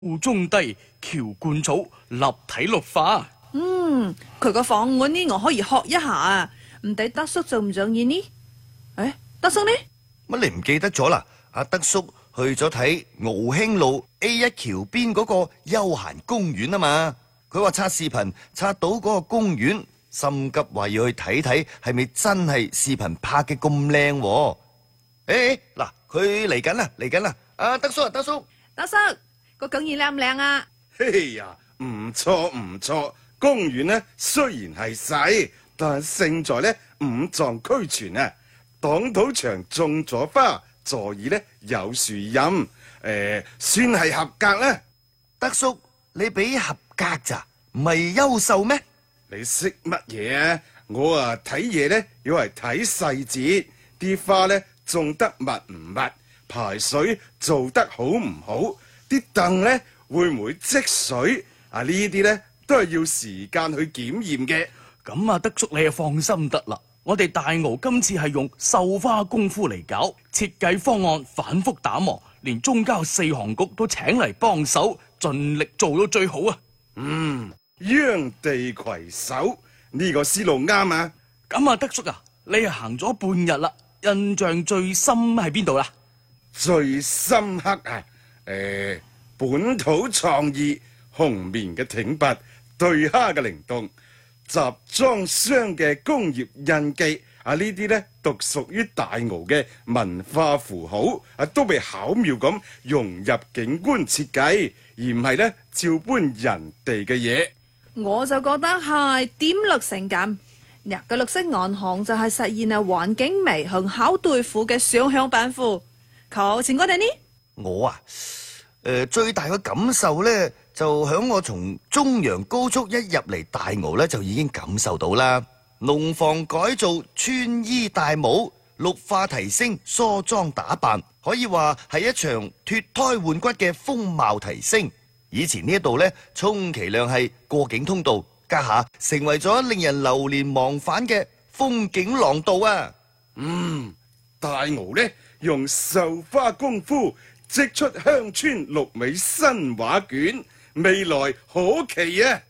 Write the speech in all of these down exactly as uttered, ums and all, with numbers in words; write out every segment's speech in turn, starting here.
湖中低，橋灌草，立體綠化。 嗯，佢個方案呢，我可以學一下啊。唔抵德叔就唔中意呢？誒，德叔呢？ 乜你唔記得咗啦？阿德叔去咗睇敖興路 A 一橋邊嗰個休閒公園啊嘛。佢話刷視頻刷到嗰個公園，心急話要去睇睇係咪真係視頻拍嘅咁靚。誒，嗱，佢嚟緊啦，嚟緊啦！阿德叔啊，德叔， 德叔個公園靚唔靚啊？ 嘿呀，唔錯唔錯。公園呢雖然係細，但係勝在呢五臟俱全啊！擋土牆種咗花，座椅呢有樹蔭，誒，算係合格啦。 德叔，你俾合格咋？唔係優秀咩？ 你識乜嘢啊？我啊睇嘢呢要係睇細節，啲花呢種得密唔密，排水做得好唔好，啲凳呢會唔會積水啊？呢啲呢都係要時間去檢驗嘅。 咁啊，德叔你就放心得啦。我哋大鰲今次係用繡花功夫嚟搞，設計方案反覆打磨，連中交四行局都請嚟幫手，盡力做到最好啊！ 嗯，央地攜手呢個思路啱啊！ 咁啊，德叔啊，你係行咗半日啦，印象最深喺邊度啦？ 最深刻啊！誒，本土創意，紅棉嘅挺拔，對蝦嘅靈動，集裝箱嘅工業印記啊，呢啲呢獨屬於大鰲嘅文化符號啊，都被巧妙咁融入景觀設計，而唔係呢照搬人哋嘅嘢。 我就覺得係點綠性感。嗱，個綠色銀行就係實現啊環境美同巧對付嘅雙向奔赴。求前嗰哋呢？ 我啊，誒、呃，最大嘅感受呢，就響我從中陽高速一入嚟大鰲呢，就已經感受到啦。農房改造、穿衣戴帽、綠化提升、梳妝打扮，可以話係一場脫胎換骨嘅風貌提升。以前呢一度呢，充其量係過境通道，家下成為咗令人流連忘返嘅風景廊道啊！ 嗯，大鰲呢用繡花功夫織出鄉村六美新畫卷，未來可期啊！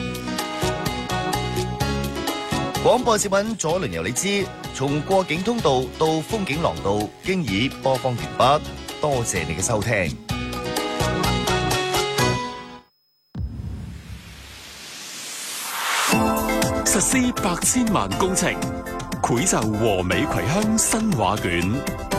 廣播小品左鄰右你知，從過境通道到風景廊道，經已播放完畢，多謝你嘅收聽。 實施百千萬工程，繪就和美葵鄉新畫卷。